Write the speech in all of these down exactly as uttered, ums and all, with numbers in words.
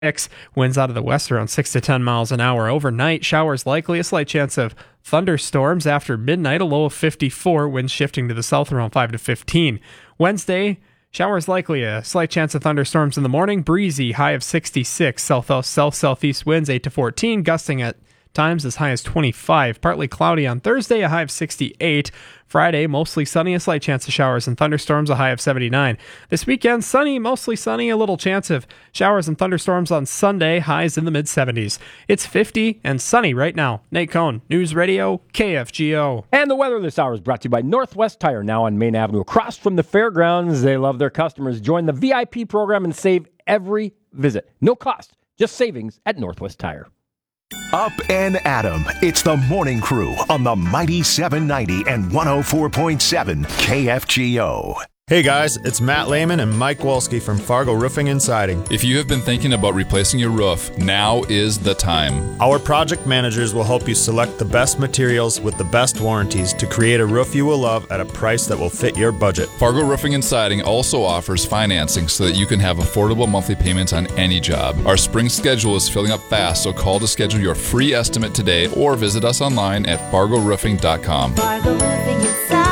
Winds out of the west around six to ten miles an hour. Overnight, showers likely, a slight chance of thunderstorms after midnight, a low of fifty-four, winds shifting to the south around five to fifteen. Wednesday, showers likely, a slight chance of thunderstorms in the morning, breezy, high of sixty-six, south south southeast winds eight to fourteen, gusting at times as high as twenty-five. Partly cloudy on Thursday, a high of sixty-eight. Friday, mostly sunny, a slight chance of showers and thunderstorms, a high of seventy-nine. This weekend, sunny, mostly sunny, a little chance of showers and thunderstorms on Sunday, highs in the mid-seventies. It's fifty and sunny right now. Nate Cohn, News Radio, K F G O. And the weather this hour is brought to you by Northwest Tire, now on Main Avenue, across from the fairgrounds. They love their customers. Join the V I P program and save every visit. No cost, just savings at Northwest Tire. Up and Adam. It's the Morning Crew on the Mighty seven ninety and one oh four point seven K F G O. Hey guys, it's Matt Lehman and Mike Wolski from Fargo Roofing and Siding. If you have been thinking about replacing your roof, now is the time. Our project managers will help you select the best materials with the best warranties to create a roof you will love at a price that will fit your budget. Fargo Roofing and Siding also offers financing so that you can have affordable monthly payments on any job. Our spring schedule is filling up fast, so call to schedule your free estimate today or visit us online at fargo roofing dot com. Fargo Roofing and Siding.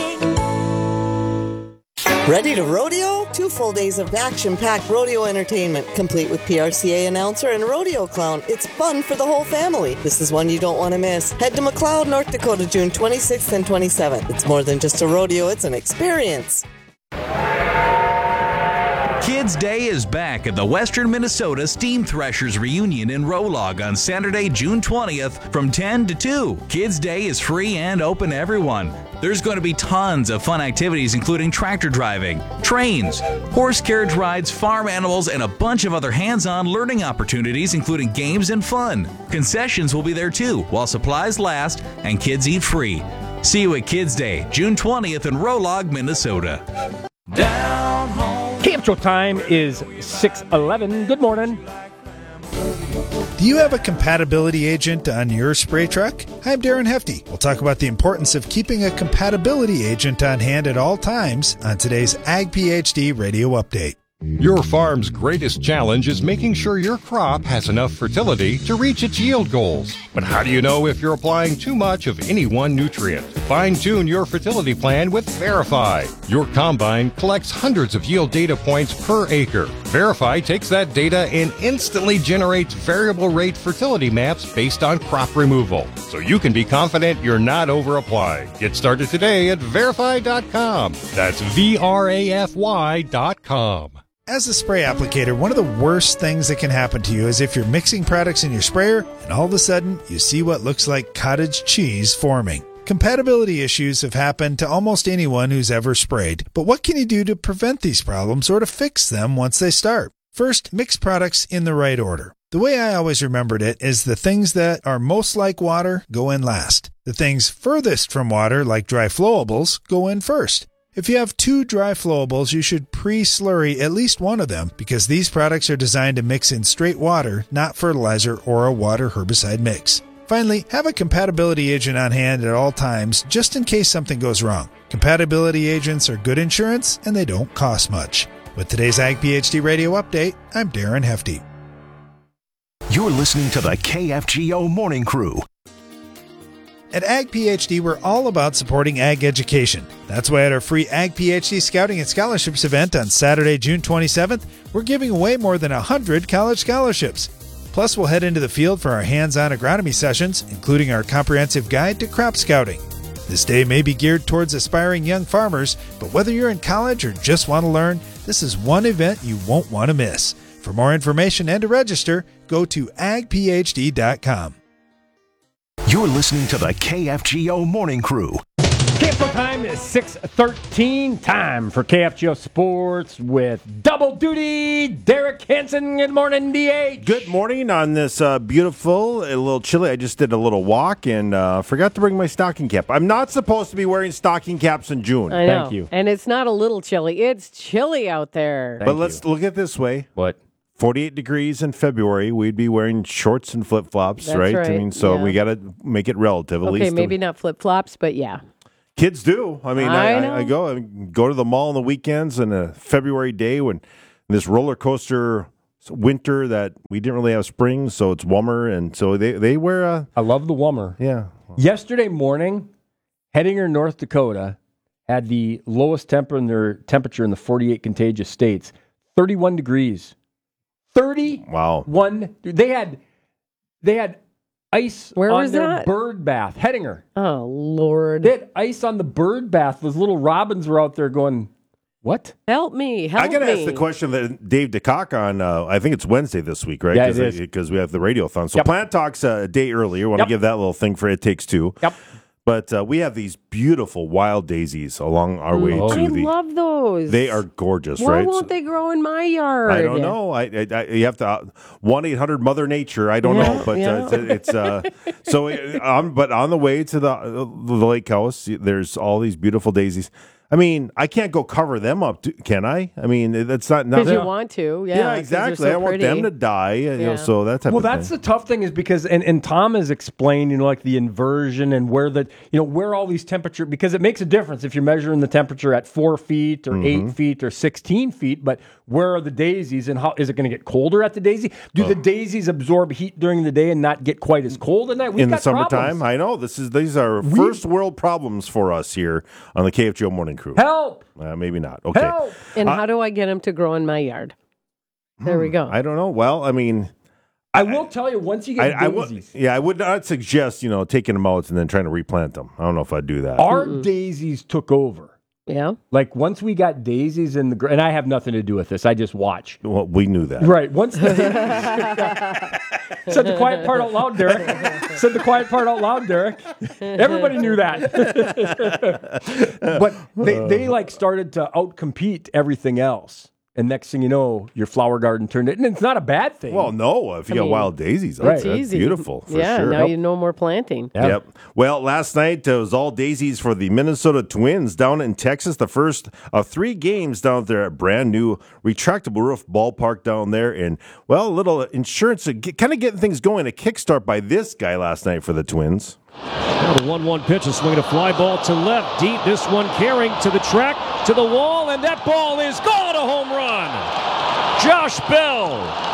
Ready to rodeo? Two full days of action-packed rodeo entertainment, complete with P R C A announcer and rodeo clown. It's fun for the whole family. This is one you don't want to miss. Head to McLeod, North Dakota, June twenty-sixth and twenty-seventh. It's more than just a rodeo, it's an experience. Kids Day is back at the Western Minnesota Steam Threshers Reunion in Rolog on Saturday, June twentieth from ten to two. Kids Day is free and open to everyone. There's going to be tons of fun activities including tractor driving, trains, horse carriage rides, farm animals, and a bunch of other hands-on learning opportunities including games and fun. Concessions will be there too while supplies last and kids eat free. See you at Kids Day, June twentieth in Rolog, Minnesota. Down home. K F G O time is six eleven. Good morning. Do you have a compatibility agent on your spray truck? I'm Darren Hefty. We'll talk about the importance of keeping a compatibility agent on hand at all times on today's Ag PhD Radio Update. Your farm's greatest challenge is making sure your crop has enough fertility to reach its yield goals. But how do you know if you're applying too much of any one nutrient? Fine-tune your fertility plan with Verify. Your combine collects hundreds of yield data points per acre. Verify takes that data and instantly generates variable rate fertility maps based on crop removal, so you can be confident you're not over-applying. Get started today at verify dot com. That's V R A F Y dot com. As a spray applicator, one of the worst things that can happen to you is if you're mixing products in your sprayer and all of a sudden you see what looks like cottage cheese forming. Compatibility issues have happened to almost anyone who's ever sprayed, but what can you do to prevent these problems or to fix them once they start? First, mix products in the right order. The way I always remembered it is the things that are most like water go in last. The things furthest from water, like dry flowables, go in first. If you have two dry flowables, you should pre-slurry at least one of them because these products are designed to mix in straight water, not fertilizer or a water herbicide mix. Finally, have a compatibility agent on hand at all times just in case something goes wrong. Compatibility agents are good insurance and they don't cost much. With today's Ag PhD Radio Update, I'm Darren Hefty. You're listening to the K F G O Morning Crew. At Ag PhD, we're all about supporting ag education. That's why at our free Ag PhD Scouting and Scholarships event on Saturday, June twenty-seventh, we're giving away more than one hundred college scholarships. Plus, we'll head into the field for our hands-on agronomy sessions, including our comprehensive guide to crop scouting. This day may be geared towards aspiring young farmers, but whether you're in college or just want to learn, this is one event you won't want to miss. For more information and to register, go to ag p h d dot com. You're listening to the K F G O Morning Crew. K F G O time is six thirteen. Time for K F G O Sports with double duty, Derek Hansen. Good morning, D H. Good morning on this uh, beautiful, a little chilly. I just did a little walk and uh, forgot to bring my stocking cap. I'm not supposed to be wearing stocking caps in June. I know. Thank you. And it's not a little chilly. It's chilly out there. Thank but let's you. Look at it this way. What? forty-eight degrees in February, we'd be wearing shorts and flip-flops, right? right? I mean, so yeah. we got to make it relative. At okay, least maybe not flip-flops, but yeah. Kids do. I mean, I, I, know. I, I go I go to the mall on the weekends and a February day when this roller coaster winter that we didn't really have spring, so it's warmer, and so they they wear a. I love the warmer. Yeah. Yesterday morning, Hettinger, North Dakota, had the lowest temper in their temperature in the forty-eight contagious states, thirty-one degrees. thirty-one. Wow. They had they had ice Where on was their that? bird bath. Hettinger. Oh, Lord. They had ice on the bird bath. Those little robins were out there going, what? Help me. Help I got to me. ask the question that Dave DeCock on, uh, I think it's Wednesday this week, right? Yeah, it is. Because we have the radiothon. So Yep. Plant Talk's uh, a day earlier. Want to Yep. give that little thing for It Takes Two. Yep. But uh, we have these beautiful wild daisies along our way Oh. to I the. love those. They are gorgeous, Why right? won't they grow in my yard? I don't know. I, I, I you have to one eight hundred Mother Nature. I don't Yeah, know, but yeah. uh, it's, it's uh, so. Uh, um, but on the way to the uh, the lake house, there's all these beautiful daisies. I mean, I can't go cover them up, do- can I? I mean, that's not not. Because you want to. Yeah, yeah, 'cause they're exactly. so I want pretty. them to die. You know, Yeah. so that type Well, of that's thing. the tough thing is because, and, and Tom has explained, you know, like the inversion and where the, you know, where all these temperature, because it makes a difference if you're measuring the temperature at four feet or Mm-hmm. eight feet or sixteen feet, but where are the daisies and how, is it going to get colder at the daisy? Do Oh. the daisies absorb heat during the day and not get quite as cold at night? We've in the got summertime. problems. I know this is these are first world problems for us here on the K F G O Morning Crew. Help! Uh, maybe not. Okay. Help! And Uh, how do I get them to grow in my yard? There we go. I don't know. Well, I mean, I will tell you, once you I, get I would, daisies, yeah, I would not suggest you know taking them out and then trying to replant them. I don't know if I'd do that. our daisies took over. Yeah. Like once we got daisies in the, gr- and I have nothing to do with this, I just watch. Well, we knew that. Right. Once the said the quiet part out loud, Derek. Said the quiet part out loud, Derek. Everybody knew that. But they, they like started to outcompete everything else. And next thing you know, your flower garden turned it. And it's not a bad thing. Well, no, if you I got mean, wild daisies, Right. that's It's easy. beautiful for yeah, sure. now Yep. you know more planting. Yeah. Yep. Well, last night uh, was all daisies for the Minnesota Twins down in Texas. The first of three games down there at brand new retractable roof ballpark down there. And, well, a little insurance, uh, get, kind of getting things going. A kickstart by this guy last night for the Twins. Now the one one pitch, a swing, a fly ball to left, deep. This one carrying to the track, to the wall, and that ball is gone, a home run. Josh Bell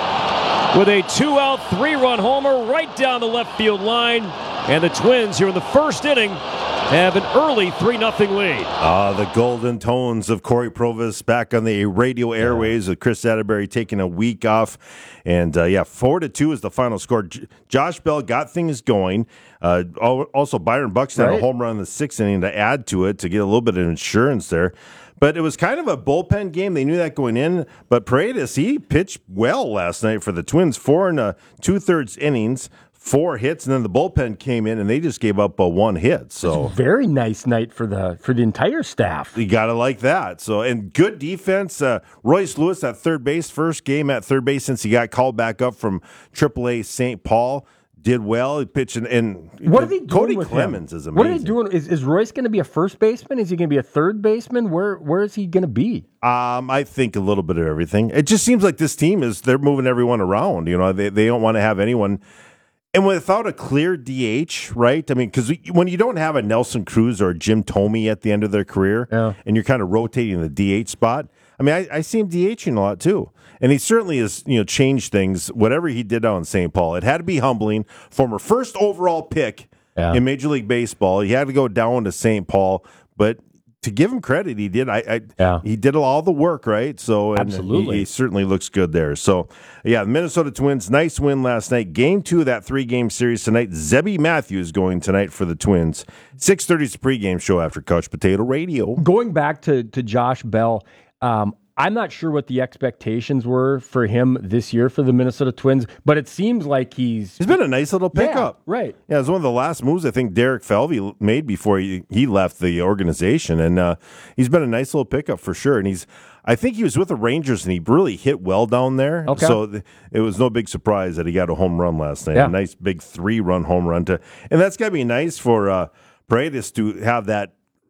with a two-out, three-run homer right down the left field line. And the Twins here in the first inning have an early three nothing lead. Ah, the golden tones of Corey Provis back on the radio airways with Chris Atterbury taking a week off. And, uh, yeah, four to two is the final score. J- Josh Bell got things going. Uh, al- also, Byron Buxton had a Right. home run in the sixth inning to add to it to get a little bit of insurance there. But it was kind of a bullpen game. They knew that going in. But Paredes, he pitched well last night for the Twins. Four and uh, two-thirds innings, four hits, and then the bullpen came in, and they just gave up a one hit. So very nice night for the for the entire staff. you got to like that. So, and good defense. Uh, Royce Lewis at third base, first game at third base since he got called back up from triple A Saint Paul. Did well. He pitched, and, and What are they doing Cody with Clemens him? is amazing. What are they doing? Is, is Royce going to be a first baseman? Is he going to be a third baseman? Where Where is he going to be? Um, I think a little bit of everything. It just seems like this team is they're moving everyone around. You know, they they don't want to have anyone. And without a clear D H, right? I mean, because when you don't have a Nelson Cruz or a Jim Thome at the end of their career, Yeah. and you're kind of rotating the D H spot, I mean, I, I see him DHing a lot too. And he certainly has, you know, changed things. Whatever he did out in Saint Paul, it had to be humbling. Former first overall pick Yeah. in Major League Baseball, he had to go down to Saint Paul, but to give him credit, he did. I, I Yeah. he did all the work, right? So and Absolutely. he, he certainly looks good there. So yeah, the Minnesota Twins, nice win last night. Game two of that three-game series tonight. Zebby Matthews going tonight for the Twins. six thirty is the pregame show after Couch Potato Radio. Going back to to Josh Bell, um, I'm not sure what the expectations were for him this year for the Minnesota Twins, but it seems like he's He's been a nice little pickup. Yeah, right. Yeah, it was one of the last moves I think Derek Falvey made before he, he left the organization, and uh, he's been a nice little pickup for sure. And he's, I think he was with the Rangers, and he really hit well down there. Okay. So th- it was no big surprise that he got a home run last night. Yeah. A nice big three-run home run to, and that's got to be nice for uh, Paredes to have that.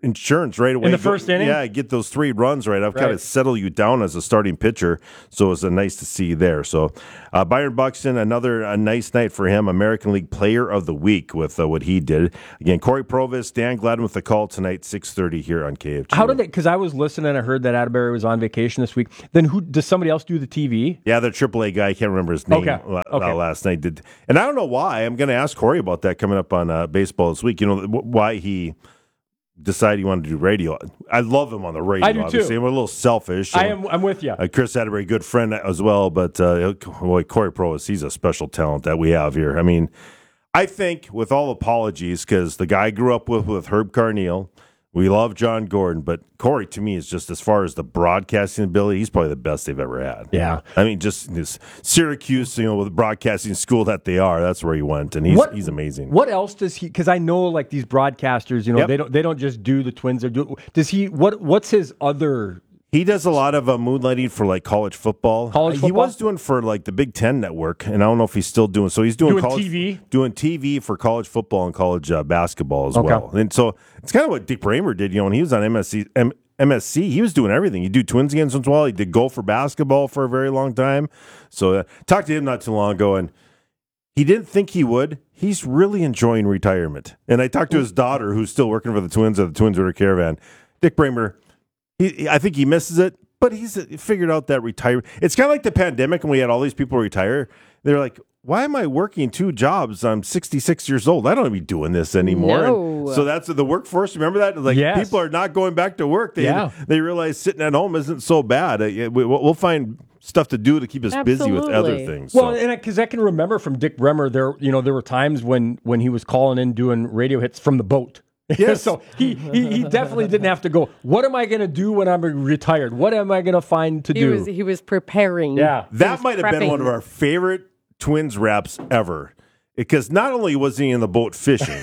insurance right away. In the first inning? Yeah, get those three runs right. I've Right. kind of settled you down as a starting pitcher, so it's a nice to see there. So uh, Byron Buxton, another a nice night for him, American League Player of the Week with uh, what he did. Again, Corey Provis, Dan Gladden with the call tonight, six thirty here on K F G. How did they, because I was listening and I heard that Atterbury was on vacation this week. Then who, does somebody else do the T V? Yeah, the triple A guy, I can't remember his name Okay. la- Okay. uh, last night. Did And I don't know why. I'm going to ask Corey about that coming up on uh, baseball this week. You know, wh- why he decided he wanted to do radio. I love him on the radio, I do, too. obviously. I'm a little selfish. I am, I'm with you. Uh, Chris Atterbury, good friend as well, but uh, boy, Corey Provis, he's a special talent that we have here. I mean, I think, with all apologies, because the guy I grew up with with Herb Carneal, we love John Gordon, but Corey, to me, is just, as far as the broadcasting ability, he's probably the best they've ever had. Yeah. I mean, just this Syracuse, you know, with the broadcasting school that they are, that's where he went, and he's What- he's amazing. What else does he? Because I know, like, these broadcasters, you know, Yep. they don't they don't just do the Twins. They do. Does he? What What's his other? He does a lot of uh, moonlighting for like college football. College He football? was doing for like the Big Ten Network, and I don't know if he's still doing. So he's doing, Doing college, T V? doing T V for college football and college uh, basketball as Okay. well. And so it's kind of what Dick Bramer did. You know, when he was on M S C, M- MSC, he was doing everything. He did Twins games once in a while. He did Gopher basketball for a very long time. So uh, talked to him not too long ago, and he didn't think he would. He's really enjoying retirement. And I talked to his daughter, who's still working for the Twins at the Twins River Caravan. Dick Bramer, he, I think he misses it, but he's uh, figured out that retirement. It's kind of like the pandemic when we had all these people retire. They're like, why am I working two jobs? I'm sixty-six years old. I don't want to be doing this anymore. No. And so that's the workforce. Remember that? Like, Yes. people are not going back to work. They, Yeah. they realize sitting at home isn't so bad. Uh, yeah, we- We'll find stuff to do to keep us busy with other Absolutely. things. Well, So- and because I can remember from Dick Bremer, there you know there were times when when he was calling in doing radio hits from the boat. Yes. So he, he he definitely didn't have to go, what am I going to do when I'm retired? What am I going to find to He do? was he was preparing. Yeah. He That was might have been prepping. one of our favorite Twins raps ever. Because not only was he in the boat fishing,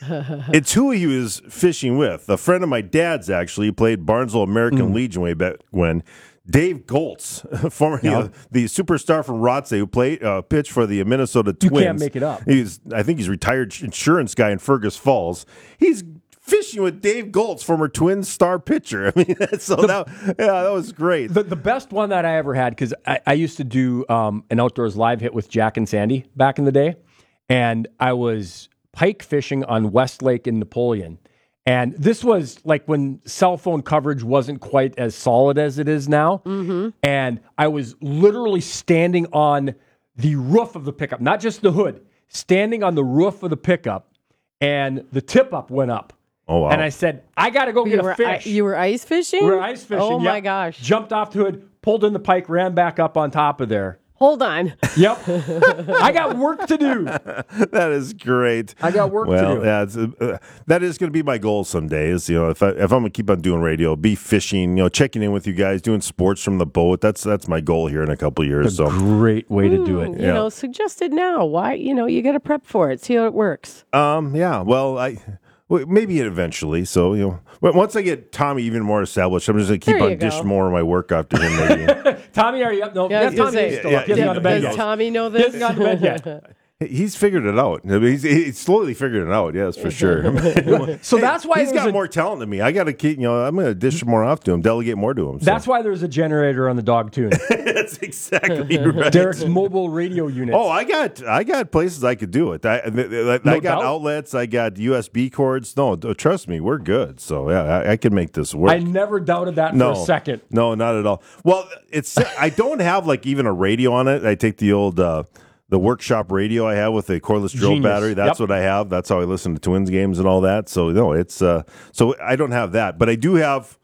it's who he was fishing with. A friend of my dad's actually played Barnesville American Mm. Legion way back when. Dave Goltz, former you know, the superstar from Rothsay, who played uh, pitched for the Minnesota You Twins. can't make it up. He's, I think he's retired insurance guy in Fergus Falls. He's fishing with Dave Goltz, former Twins star pitcher. I mean, so that yeah, that was great. The, the best one that I ever had, because I, I used to do um, an outdoors live hit with Jack and Sandy back in the day, and I was pike fishing on West Lake in Napoleon. And this was like when cell phone coverage wasn't quite as solid as it is now. Mm-hmm. And I was literally standing on the roof of the pickup, not just the hood, standing on the roof of the pickup, and the tip up went up. Oh, wow. And I said, I got to go You get were, a fish. I- you were ice fishing? We were ice fishing. Oh my yep. gosh. Jumped off the hood, pulled in the pike, ran back up on top of there. Hold on. Yep. I got work to do. That is great. I got work well, to do. yeah, it's, uh, that is going to be my goal some days. You know, if I if I'm going to keep on doing radio, be fishing, you know, checking in with you guys, doing sports from the boat. That's that's my goal here in a couple of years. So Great way to do Mm, it. You Yeah. know, suggested now. Why? You know, you got to prep for it. See how it works. Um, yeah, well, I well, maybe eventually. So you know, but once I get Tommy even more established, I'm just going to keep There you on go. dishing more of my work off to him. Maybe. Tommy, are you up? No, Yeah, I was yeah, gonna Tommy say, is still yeah, up. He hasn't yeah, gone to bed Does yet. Tommy know He this? hasn't gone to bed yet. He's figured it out. I mean, he's, he's slowly figured it out. Yes, for sure. So that's why he's there's got a- more talent than me. I got to keep. You know, I'm going to dish more off to him, delegate more to him. So. That's why there's a generator on the dog tune. That's exactly right. Derek's mobile radio unit. Oh, I got I got places I could do it. I, I, I No got doubt. outlets. I got U S B cords. No, d- trust me, we're good. So yeah, I, I can make this work. I never doubted that no, for a second. no, not at all. Well, it's I don't have like even a radio on it. I take the old uh, the workshop radio I have with the cordless drill Genius. battery. That's Yep. what I have. That's how I listen to Twins games and all that. So no, it's uh, so I don't have that, but I do have.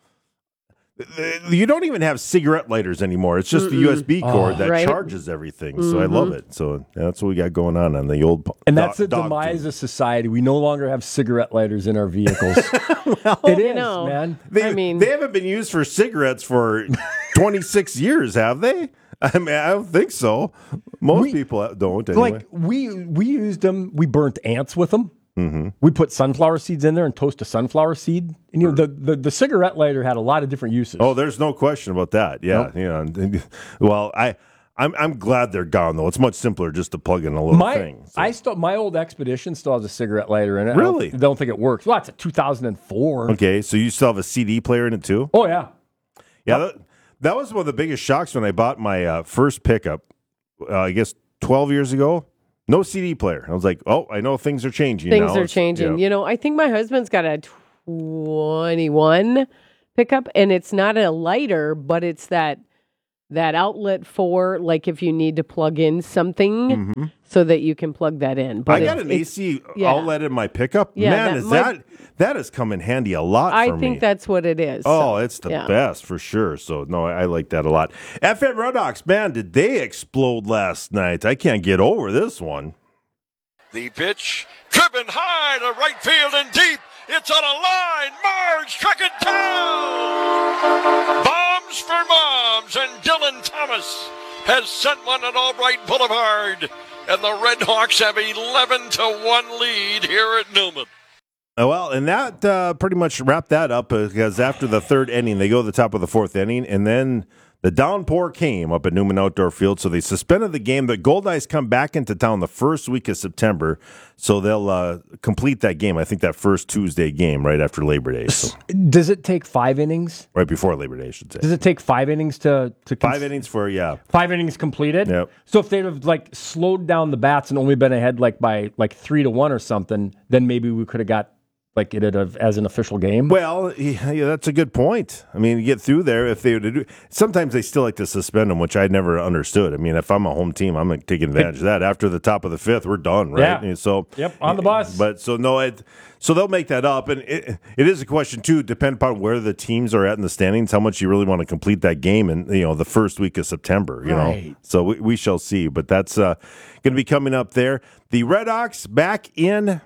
You don't even have cigarette lighters anymore. It's just the U S B cord Oh. that Right. charges everything. So I love it. So that's what we got going on on the old. And that's dog- the dog demise food. of society. We no longer have cigarette lighters in our vehicles. it you is, know. man. They, I mean- they haven't been used for cigarettes for twenty-six years, have they? I mean, I don't think so. Most We- people don't. Anyway. Like we we used them. We burnt ants with them. Mm-hmm. We put sunflower seeds in there and toast a sunflower seed. And you know the, the, the cigarette lighter had a lot of different uses. Oh, there's no question about that. Yeah, Nope. you know. and- Well, I I'm I'm glad they're gone though. It's much simpler just to plug in a little my, thing. So. I still my old Expedition still has a cigarette lighter in it. Really? I don't, don't think it works. Well, it's a two thousand four. Okay, so you still have a C D player in it too? Oh yeah, yeah. That, that was one of the biggest shocks when I bought my uh, first pickup. Uh, I guess twelve years ago. No C D player. I was like, oh, I know things are changing. Things now. are It's, changing. You know. You know, I think my husband's got a twenty-one pickup, and it's not a lighter, but it's that that outlet for, like, if you need to plug in something Mm-hmm. so that you can plug that in. But I got it's- an A it's- C yeah. outlet in my pickup. Yeah, Man, that is might- that that has come in handy a lot for I me. think that's what it is. Oh, So, it's the yeah. best for sure. So, no, I, I like that a lot. F M Redhawks, man, did they explode last night? I can't get over this one. The pitch, driven high to right field and deep. It's on a line. Marge struck it down. Bombs for moms, and Dylan Thomas has sent one at Albright Boulevard. And the Redhawks have eleven to one lead here at Newman. Oh, well, and that uh, pretty much wrapped that up because after the third inning, they go to the top of the fourth inning, and then the downpour came up at Newman Outdoor Field, so they suspended the game. The Gold Eyes come back into town the first week of September, so they'll uh, complete that game. I think that first Tuesday game right after Labor Day. So. Does it take five innings? Right before Labor Day, I should say. Does it take five innings to to Five cons- innings for, yeah. Five innings completed. Yep. So if they'd have like slowed down the bats and only been ahead like by like three to one or something, then maybe we could have got like it as an official game. Well, yeah, yeah, that's a good point. I mean, you get through there if they would do. Sometimes they still like to suspend them, which I never understood. I mean, if I'm a home team, I'm like taking advantage of that. After the top of the fifth, we're done, right? Yeah. And so, Yep, on the bus. But so no, it, so they'll make that up, and it, it is a question too, depending upon where the teams are at in the standings, how much you really want to complete that game, in you know the first week of September. You Right. know, so we, we shall see. But that's uh, going to be coming up there. The Redhawks back in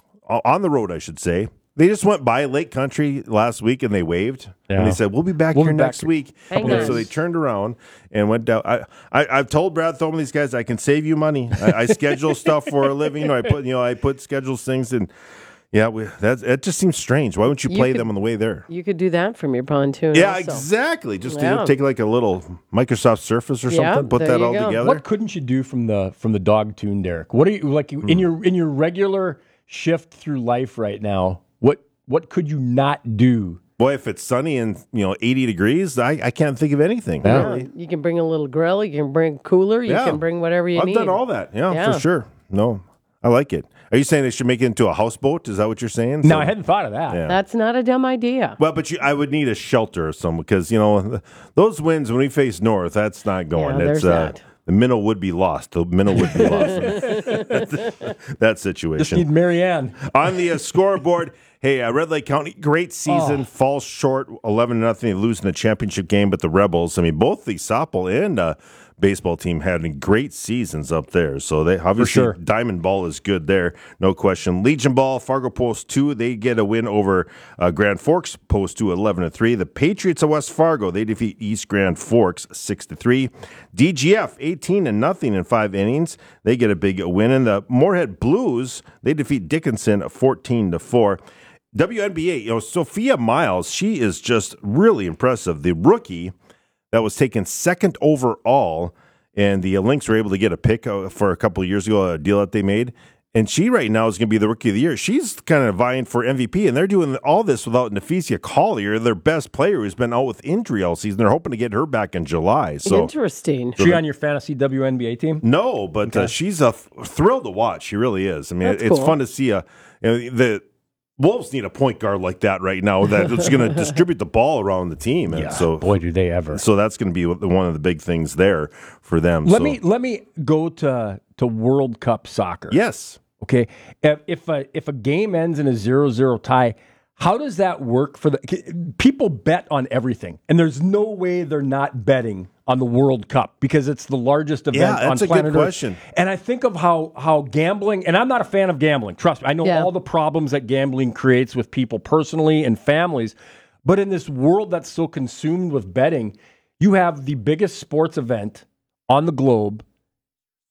on the road, I should say. They just went by Lake Country last week and they waved. Yeah. And they said, we'll be back We'll here be back next here. week. Hang And on. so they turned around and went down. I, I, I've told Brad Thoma, these guys, I can save you money. I, I schedule stuff for a living. I put, you know, I put schedules things and yeah, we, that's, it just seems strange. Why wouldn't you You play could- them on the way there? You could do that from your pontoon. Yeah, also. exactly. Just Yeah. to take like a little Microsoft Surface or Yeah, something, put there that you all go. together. What couldn't you do from the from the dog tune, Derek? What are you like Hmm. in your in your regular shift through life right now? What what could you not do? Boy, if it's sunny and you know eighty degrees, I, I can't think of anything. Yeah. Really. You can bring a little grill. You can bring a cooler. You Yeah. can bring whatever you I've need. done all that. Yeah, Yeah. for sure. No, I like it. Are you saying they should make it into a houseboat? Is that what you're saying? No, So- I hadn't thought of that. Yeah. That's not a dumb idea. Well, but you, I would need a shelter or something because you know those winds when we face north, that's not going. Yeah, it's there's uh, that. the minnow would be lost. The minnow would be lost. in that situation. Just need Marianne. On the uh, scoreboard, hey, uh, Red Lake County, great season, Oh. falls short, eleven to nothing, losing the championship game, but the Rebels, I mean, both the softball and uh, baseball team had great seasons up there. So they obviously sure. Diamond Ball is good there, no question. Legion Ball, Fargo Post two, they get a win over uh, Grand Forks Post two, eleven to three. The Patriots of West Fargo, they defeat East Grand Forks six to three. D G F eighteen to nothing in five innings. They get a big win. And the Moorhead Blues, they defeat Dickinson fourteen to four. W N B A, you know, Sophia Miles, she is just really impressive. The rookie that was taken second overall, and the Lynx were able to get a pick uh, for a couple of years ago, a deal that they made. And she right now is going to be the rookie of the year. She's kind of vying for M V P, and they're doing all this without Neficia Collier, their best player who's been out with injury all season. They're hoping to get her back in July. So Interesting. Is she on your fantasy W N B A team? no, but uh, she's a th- thrill to watch. She really is. I mean, That's it's cool. fun to see a you know, the Wolves need a point guard like that right now that's going to distribute the ball around the team. And Yeah. so, Boy, do they ever. so that's going to be one of the big things there for them. Let So- me let me go to to World Cup soccer. yes. Okay. If if a if a game ends in a zero zero tie, how does that work for the people bet on everything? And there's no way they're not betting on the World Cup because it's the largest event Yeah, on that's a planet good Earth. question. And I think of how how gambling, and I'm not a fan of gambling. Trust me, I know Yeah. all the problems that gambling creates with people personally and families. But in this world that's so consumed with betting, you have the biggest sports event on the globe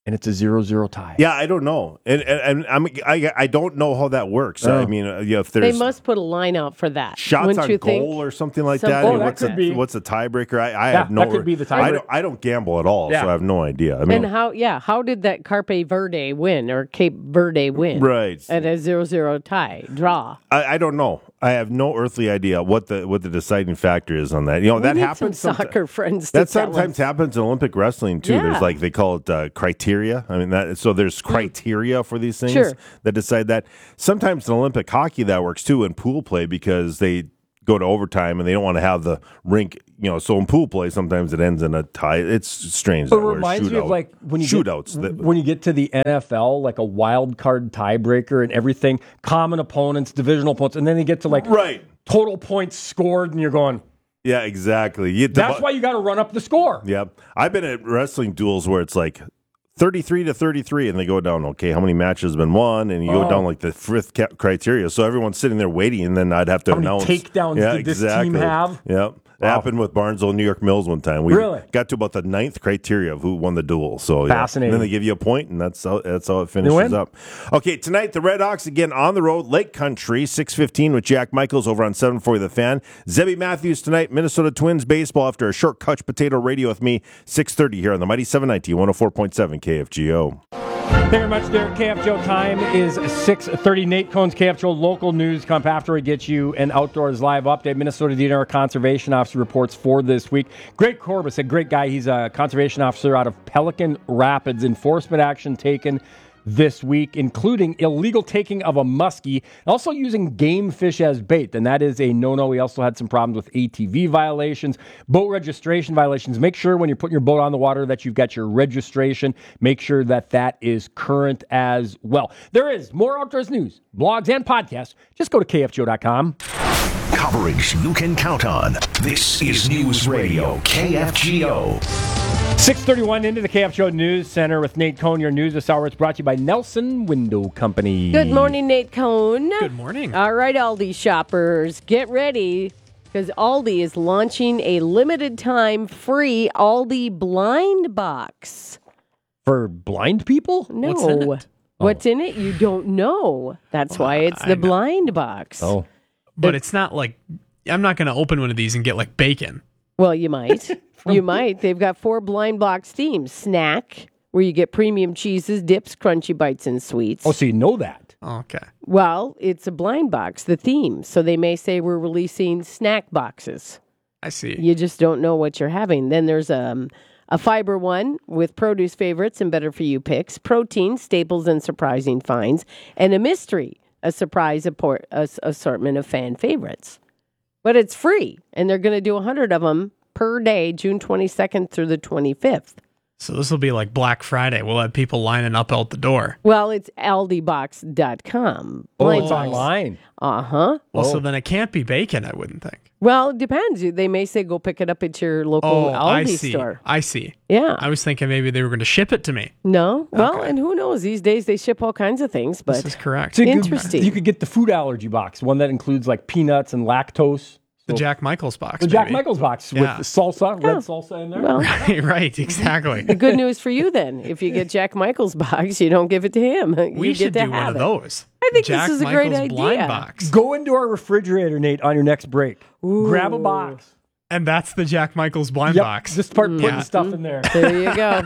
and it's a zero zero tie. Yeah, I don't know, and and, and I'm I I don't know how that works. Oh. I mean, uh, yeah, if there's They must put a line out for that. shots Wouldn't on you goal think? or something like Some- that. Oh, I mean, that what's could a be. what's a tiebreaker? I, I Yeah, have no. that could be the I tiebreaker. don't I don't gamble at all, Yeah. so I have no idea. I mean, And how, yeah, how did that Carpe Verde win or Cape Verde win? Right. At a zero zero tie, draw. I, I don't know. I have no earthly idea what the what the deciding factor is on that. You know, We that need happens. some someti- soccer friends to That tell sometimes us. happens in Olympic wrestling too. Yeah. There's like they call it uh, criteria. I mean, that so there's criteria for these things Sure. that decide that. Sometimes in Olympic hockey that works too in pool play because they go to overtime and they don't want to have the rink. You know, so in pool play sometimes it ends in a tie. It's strange. But that it way, reminds me shootout- of like when you shootouts. get, that, when you get to the N F L, like a wild card tiebreaker and everything, common opponents, divisional opponents, and then you get to like right. total points scored, and you're going. Yeah, exactly. You, That's why you got to run up the score. Yep. I've been at wrestling duels where it's like thirty-three to thirty-three, and they go down, okay, how many matches have been won? And you Oh. go down like the fifth ca- criteria. So everyone's sitting there waiting, and then I'd have to How many announce. takedowns yeah, did this exactly. team have? Yep. It Wow. happened with Barnesville, New York Mills one time. We Really? got to about the ninth criteria of who won the duel. So yeah. Fascinating. And then they give you a point, and that's how, that's how it win? finishes up. Okay, tonight the Red Hawks again on the road, Lake Country, six fifteen with Jack Michaels over on seven forty The Fan. Zebby Matthews tonight, Minnesota Twins baseball after a short couch potato radio with me, six thirty here on the Mighty seven ninety, one oh four point seven K F G O. Thank you very much, Derek. K F G O time is six thirty. Nate Cohn's K F G O local news. Come after we get you an outdoors live update. Minnesota D N R Conservation Officer reports for this week. Greg Corbus, a great guy. He's a conservation officer out of Pelican Rapids. Enforcement action taken this week, including illegal taking of a muskie, and also using game fish as bait, and that is a no-no. We also had some problems with A T V violations, boat registration violations. Make sure when you're putting your boat on the water that you've got your registration. Make sure that that is current as well. There is more outdoors news, blogs, and podcasts. Just go to K F G O dot com. Coverage you can count on. This is News Radio K F G O. six thirty-one into the K F G O News Center with Nate Cohn. Your news this hour is brought to you by Nelson Window Company. Good morning, Nate Cohn. Good morning. All right, Aldi shoppers, get ready because Aldi is launching a limited time free Aldi blind box. For blind people? No. What's in it? What's in it? You don't know. That's why it's I the know. blind box. Oh. But it's not like I'm not going to open one of these and get like bacon. Well, you might. you might. They've got four blind box themes. Snack, where you get premium cheeses, dips, crunchy bites, and sweets. Oh, so you know that. Okay. Well, it's a blind box, the theme. So they may say we're releasing snack boxes. I see. You just don't know what you're having. Then there's um, a fiber one with produce favorites and better for you picks, protein, staples, and surprising finds, and a mystery, a surprise apport, a, assortment of fan favorites. But it's free, and they're going to do one hundred of them per day, June twenty-second through the twenty-fifth. So this will be like Black Friday. We'll have people lining up out the door. Well, it's aldi box dot com. Oh, Blind it's box. online. Uh-huh. Well, Oh. so then it can't be bacon, I wouldn't think. Well, it depends. They may say go pick it up at your local Oh, Aldi I see. store. I see. Yeah. I was thinking maybe they were going to ship it to me. No? Well, Okay. and who knows? These days they ship all kinds of things, but This is correct. So you could- Interesting. you could get the food allergy box, one that includes like peanuts and lactose. The Jack Michaels box. The Jack maybe. Michaels box Yeah. with salsa, red Yeah. salsa in there. well, Right, right, exactly. the good news for you then, if you get Jack Michael's box, you don't give it to him. You We get should to do one have of it. those. I think Jack this is a great Michaels blind idea. box. Go into our refrigerator, Nate, on your next break. Ooh. Grab a box. And that's the Jack Michaels blind Yep, box. just start putting Yeah. stuff in there. There you go.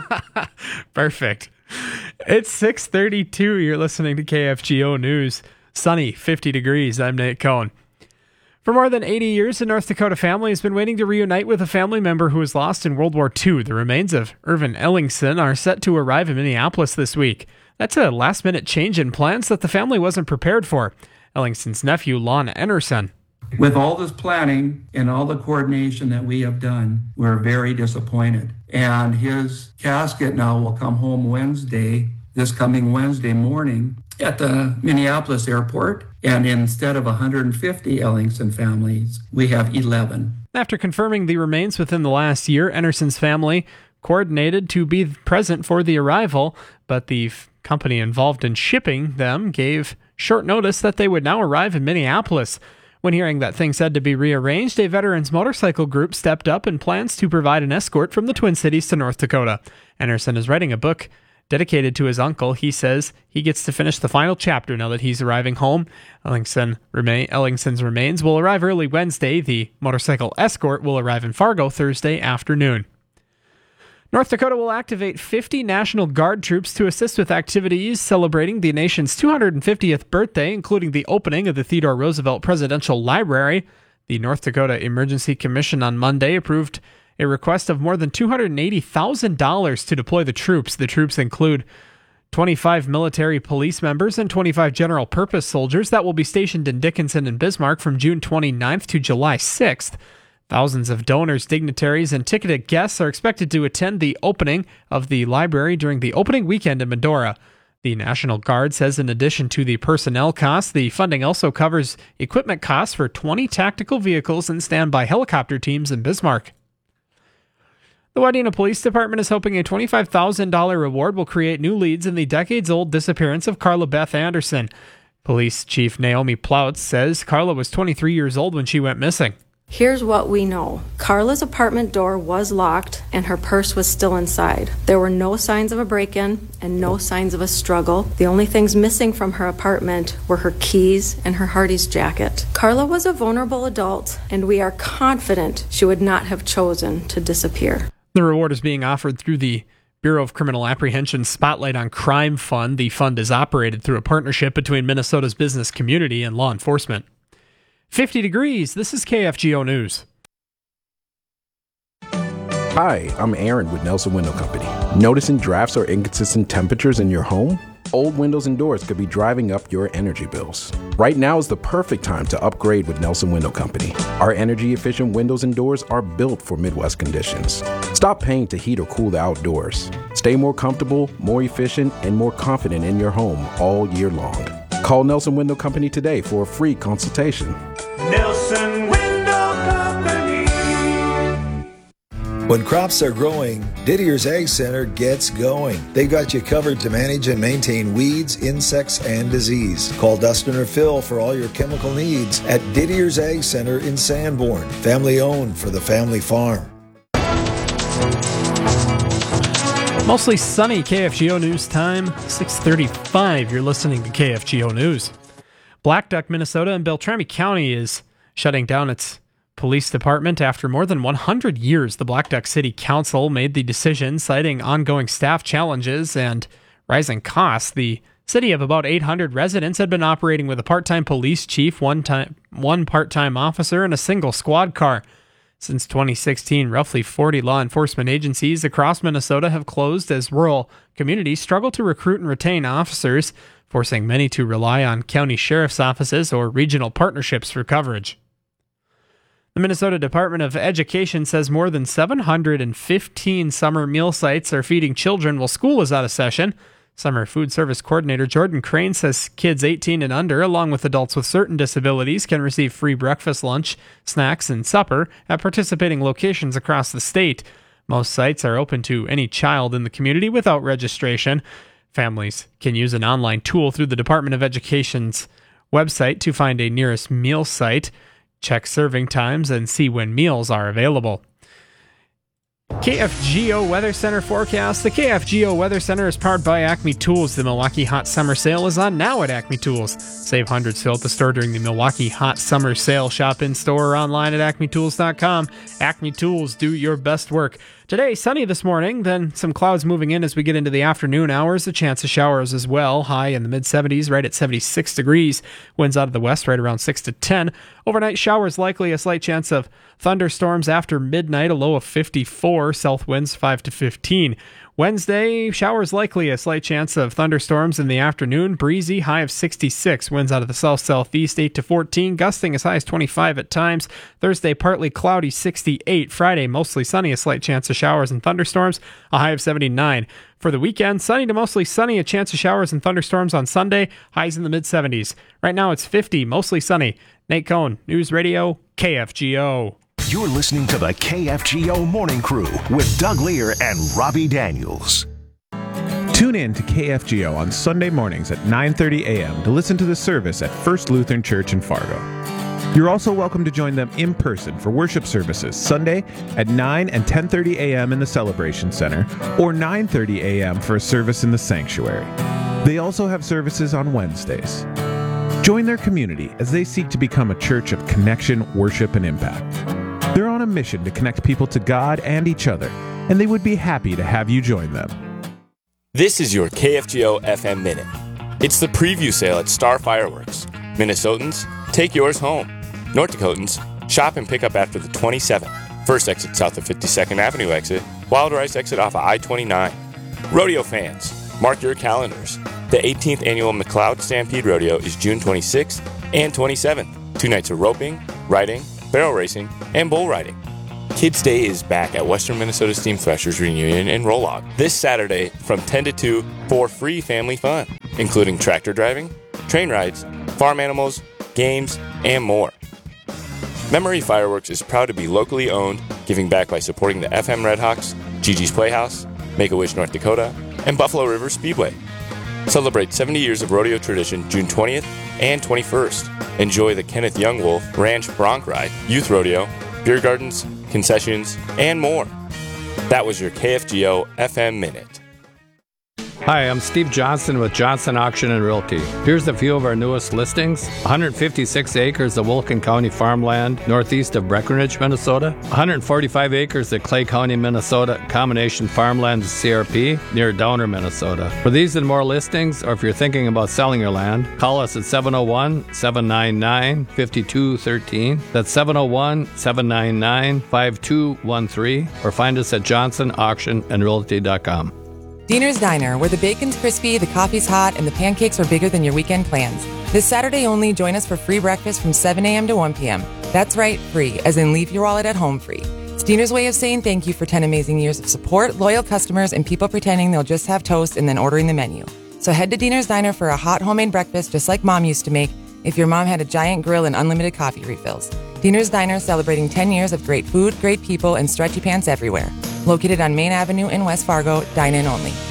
Perfect. It's six thirty-two. You're listening to K F G O News. Sunny, fifty degrees. I'm Nate Cohn. For more than eighty years, a North Dakota family has been waiting to reunite with a family member who was lost in World War Two. The remains of Irvin Ellingson are set to arrive in Minneapolis this week. That's a last-minute change in plans that the family wasn't prepared for. Ellingson's nephew, Lon Enerson. With all this planning and all the coordination that we have done, we're very disappointed. And his casket now will come home Wednesday, this coming Wednesday morning, at the Minneapolis airport. And instead of one hundred fifty Ellingson families, we have eleven. After confirming the remains within the last year, Enerson's family coordinated to be present for the arrival, but the f- company involved in shipping them gave short notice that they would now arrive in Minneapolis. When hearing that things had to be rearranged, a veterans motorcycle group stepped up and plans to provide an escort from the Twin Cities to North Dakota. Enerson is writing a book dedicated to his uncle. He says he gets to finish the final chapter now that he's arriving home. Ellingson remain, Ellingson's remains will arrive early Wednesday. The motorcycle escort will arrive in Fargo Thursday afternoon. North Dakota will activate fifty National Guard troops to assist with activities celebrating the nation's two hundred fiftieth birthday, including the opening of the Theodore Roosevelt Presidential Library. The North Dakota Emergency Commission on Monday approved a request of more than two hundred eighty thousand dollars to deploy the troops. The troops include twenty-five military police members and twenty-five general purpose soldiers that will be stationed in Dickinson and Bismarck from June twenty-ninth to July sixth. Thousands of donors, dignitaries, and ticketed guests are expected to attend the opening of the library during the opening weekend in Medora. The National Guard says in addition to the personnel costs, the funding also covers equipment costs for twenty tactical vehicles and standby helicopter teams in Bismarck. The Wadena Police Department is hoping a twenty-five thousand dollars reward will create new leads in the decades-old disappearance of Carla Beth Anderson. Police Chief Naomi Ploutz says Carla was twenty-three years old when she went missing. Here's what we know. Carla's apartment door was locked and her purse was still inside. There were no signs of a break-in and no signs of a struggle. The only things missing from her apartment were her keys and her Hardee's jacket. Carla was a vulnerable adult, and we are confident she would not have chosen to disappear. The reward is being offered through the Bureau of Criminal Apprehension Spotlight on Crime Fund. The fund is operated through a partnership between Minnesota's business community and law enforcement. fifty degrees. This is K F G O News. Hi, I'm Aaron with Nelson Window Company. Noticing drafts or inconsistent temperatures in your home? Old windows and doors could be driving up your energy bills. Right now is the perfect time to upgrade with Nelson Window Company. Our energy-efficient windows and doors are built for Midwest conditions. Stop paying to heat or cool the outdoors. Stay more comfortable, more efficient, and more confident in your home all year long. Call Nelson Window Company today for a free consultation. Nelson Window Company. When crops are growing, Didier's Ag Center gets going. They've got you covered to manage and maintain weeds, insects, and disease. Call Dustin or Phil for all your chemical needs at Didier's Ag Center in Sanborn. Family owned for the family farm. Mostly sunny. K F G O News time, six thirty-five. You're listening to K F G O News. Black Duck, Minnesota and Beltrami County is shutting down its police department after more than one hundred years. The Black Duck City Council made the decision, citing ongoing staff challenges and rising costs. The city of about eight hundred residents had been operating with a part-time police chief, one time, one part-time officer, and a single squad car. Since twenty sixteen, roughly forty law enforcement agencies across Minnesota have closed as rural communities struggle to recruit and retain officers, forcing many to rely on county sheriff's offices or regional partnerships for coverage. The Minnesota Department of Education says more than seven hundred fifteen summer meal sites are feeding children while school is out of session. Summer Food Service Coordinator Jordan Crane says kids eighteen and under, along with adults with certain disabilities, can receive free breakfast, lunch, snacks, and supper at participating locations across the state. Most sites are open to any child in the community without registration. Families can use an online tool through the Department of Education's website to find a nearest meal site, check serving times, and see when meals are available. K F G O Weather Center forecast. The K F G O Weather Center is powered by Acme Tools. The Milwaukee Hot Summer Sale is on now at Acme Tools. Save hundreds still at the store during the Milwaukee Hot Summer Sale. Shop in store or online at acme tools dot com. Acme Tools, do your best work. Today, sunny this morning, then some clouds moving in as we get into the afternoon hours. A chance of showers as well. High in the mid-seventies, right at seventy-six degrees. Winds out of the west, right around six to ten. Overnight showers likely. A slight chance of thunderstorms after midnight. A low of fifty-four. South winds five to fifteen. Wednesday, showers likely. A slight chance of thunderstorms in the afternoon. Breezy, high of sixty-six. Winds out of the south-southeast, eight to fourteen. Gusting as high as twenty-five at times. Thursday, partly cloudy, sixty-eight. Friday, mostly sunny. A slight chance of showers and thunderstorms. A high of seventy-nine. For the weekend, sunny to mostly sunny. A chance of showers and thunderstorms on Sunday. Highs in the mid-seventies. Right now, it's fifty. Mostly sunny. Nate Cohn, News Radio, K F G O. You're listening to the K F G O Morning Crew with Doug Lear and Robbie Daniels. Tune in to K F G O on Sunday mornings at nine thirty a.m. to listen to the service at First Lutheran Church in Fargo. You're also welcome to join them in person for worship services Sunday at nine and ten thirty a.m. in the Celebration Center or nine thirty a.m. for a service in the sanctuary. They also have services on Wednesdays. Join their community as they seek to become a church of connection, worship, and impact. They're on a mission to connect people to God and each other, and they would be happy to have you join them. This is your K F G O F M Minute. It's the preview sale at Star Fireworks. Minnesotans, take yours home. North Dakotans, shop and pick up after the twenty-seventh. First exit south of fifty-second Avenue exit, Wild Rice exit off of I twenty-nine. Rodeo fans, mark your calendars. The eighteenth annual McLeod Stampede Rodeo is June twenty-sixth and twenty-seventh. Two nights of roping, riding, barrel racing, and bull riding. Kids Day is back at Western Minnesota Steam Threshers Reunion in Rolog this Saturday from ten to two for free family fun, including tractor driving, train rides, farm animals, games, and more. Memory Fireworks is proud to be locally owned, giving back by supporting the F M Redhawks, Gigi's Playhouse, Make-A-Wish North Dakota, and Buffalo River Speedway. Celebrate seventy years of rodeo tradition June twentieth and twenty-first. Enjoy the Kenneth Young Wolf Ranch Bronc Ride, Youth Rodeo, beer gardens, concessions, and more. That was your K F G O F M Minute. Hi, I'm Steve Johnson with Johnson Auction and Realty. Here's a few of our newest listings. one hundred fifty-six acres of Wilkin County farmland northeast of Breckenridge, Minnesota. one hundred forty-five acres of Clay County, Minnesota, combination farmland C R P near Downer, Minnesota. For these and more listings, or if you're thinking about selling your land, call us at seven oh one, seven nine nine, five two one three. That's seven oh one, seven nine nine, five two one three, or find us at johnson auction and realty dot com. Diener's Diner, where the bacon's crispy, the coffee's hot, and the pancakes are bigger than your weekend plans. This Saturday only, join us for free breakfast from seven a.m. to one p.m. That's right, free, as in leave your wallet at home free. It's Diener's way of saying thank you for ten amazing years of support, loyal customers, and people pretending they'll just have toast and then ordering the menu. So head to Diener's Diner for a hot homemade breakfast just like Mom used to make if your mom had a giant grill and unlimited coffee refills. Diener's Diner celebrating ten years of great food, great people, and stretchy pants everywhere. Located on Main Avenue in West Fargo, dine in only.